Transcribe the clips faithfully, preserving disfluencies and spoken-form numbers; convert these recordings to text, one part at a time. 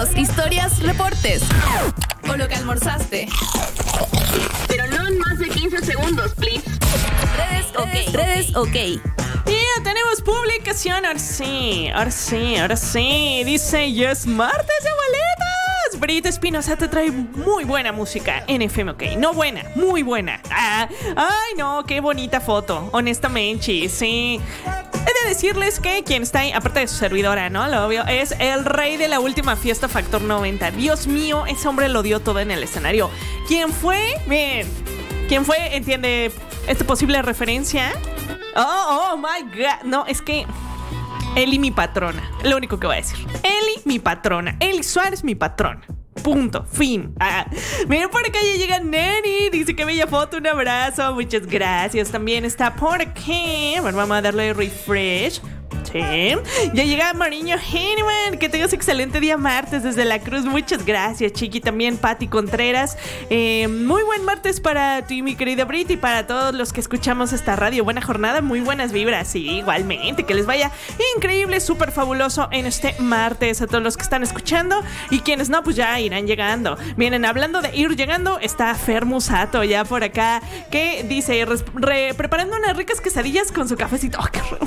Saludos, historias, reportes o lo que almorzaste. Pero no en más de quince segundos, please. Redes ok. Redes ok. Yeah, tenemos publicación. Ahora sí, ahora sí, ahora sí. Dice, ya es martes de boletas. Brita Espinosa te trae muy buena música en F M OK. No buena, muy buena. Ah, ay, no, qué bonita foto. Honestamente, sí. He de decirles que quien está ahí, aparte de su servidora, ¿no? Lo obvio, es el rey de la última fiesta Factor noventa. Dios mío, ese hombre lo dio todo en el escenario. ¿Quién fue? Bien. ¿Quién fue? ¿Entiende esta posible referencia? Oh, oh my God. No, es que Eli, mi patrona. Lo único que voy a decir. Eli, mi patrona. Eli Suárez, mi patrona. Punto. Fin. Ah, miren, por acá ya llega Neni. Dice que bella foto. Un abrazo. Muchas gracias. También está por aquí. A ver, vamos a darle refresh. Sí. Ya llega Mariño Henneman. Que tengas excelente día martes desde la Cruz. Muchas gracias, Chiqui. También Pati Contreras. Eh, muy buen martes para ti, mi querida Brit, y para todos los que escuchamos esta radio. Buena jornada, muy buenas vibras. Sí, igualmente. Que les vaya increíble, súper fabuloso en este martes a todos los que están escuchando. Y quienes no, pues ya irán llegando. Miren, hablando de ir llegando, está Fer Musato ya por acá. Que dice, re, re, preparando unas ricas quesadillas con su cafecito. Oh, qué rico.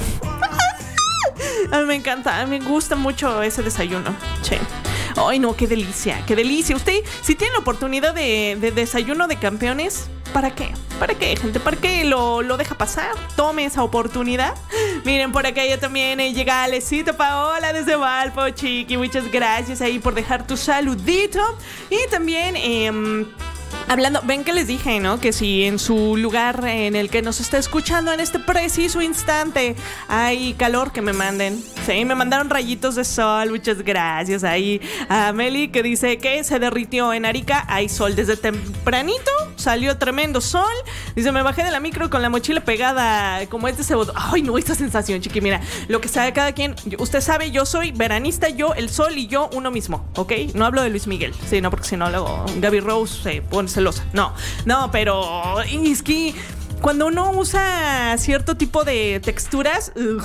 A mí me encanta, me gusta mucho ese desayuno. Sí. Ay, no, qué delicia, qué delicia. Usted, si tiene la oportunidad de, de desayuno de campeones, ¿para qué? ¿Para qué, gente? ¿Para qué lo, lo deja pasar? Tome esa oportunidad. Miren, por acá ya también eh, llega Alecito Paola desde Valpo, Chiqui. Muchas gracias ahí por dejar tu saludito. Y también... Eh, Hablando, ven que les dije, ¿no? Que si en su lugar en el que nos está escuchando en este preciso instante hay calor, que me manden. Sí, me mandaron rayitos de sol, muchas gracias. Ahí a Meli que dice que se derritió en Arica, hay sol desde tempranito, salió tremendo sol. Dice, me bajé de la micro con la mochila pegada como este cebollón. Ay, no, esta sensación, Chiqui, mira, lo que sabe cada quien. Usted sabe, yo soy veranista, yo, el sol y yo uno mismo, ¿ok? No hablo de Luis Miguel, sí, no, porque si no luego Gaby Rose se pone celosa. No, no, pero es que cuando uno usa cierto tipo de texturas, ugh,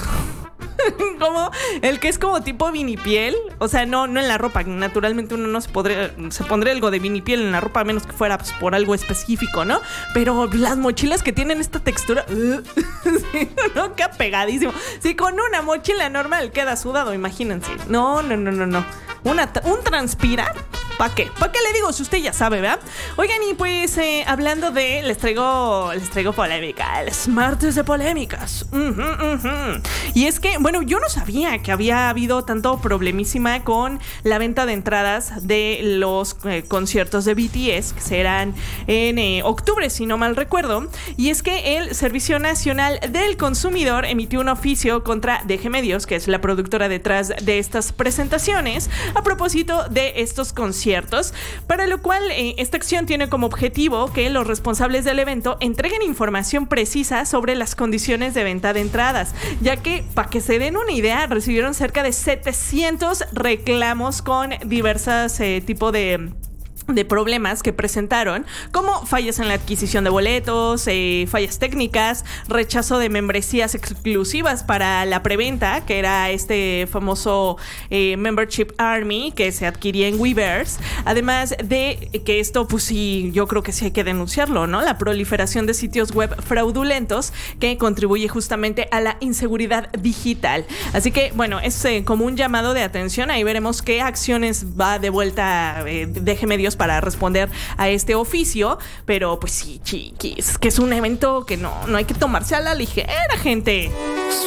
como el que es como tipo vinipiel, o sea, no, no en la ropa. Naturalmente uno no se podría, se pondría algo de vinipiel en la ropa a menos que fuera pues, por algo específico, ¿no? Pero las mochilas que tienen esta textura, uh, sí, no, queda pegadísimo. Si con una mochila normal queda sudado, imagínense. No, no, no, no, no. Una, un transpirar. ¿Para qué? ¿Para qué le digo? Si usted ya sabe, ¿verdad? Oigan, y pues eh, hablando de... Les traigo les traigo polémica. El martes de polémicas. Uh-huh, uh-huh. Y es que, bueno, yo no sabía que había habido tanto problemísima con la venta de entradas de los eh, conciertos de B T S, que serán en eh, octubre, si no mal recuerdo. Y es que el Servicio Nacional del Consumidor emitió un oficio contra D G Medios, que es la productora detrás de estas presentaciones, a propósito de estos conciertos. Para lo cual eh, esta acción tiene como objetivo que los responsables del evento entreguen información precisa sobre las condiciones de venta de entradas, ya que, para que se den una idea, recibieron cerca de setecientos reclamos con diversos eh, tipos de... de problemas que presentaron, como fallas en la adquisición de boletos, eh, fallas técnicas, rechazo de membresías exclusivas para la preventa, que era este famoso eh, Membership Army que se adquiría en Weverse, además de que esto, pues sí, yo creo que sí hay que denunciarlo, ¿no? La proliferación de sitios web fraudulentos que contribuye justamente a la inseguridad digital. Así que, bueno, es eh, como un llamado de atención. Ahí veremos qué acciones va de vuelta eh, D G Medios para responder a este oficio, pero pues sí, chiquis, que es un evento que no, no hay que tomarse a la ligera, gente.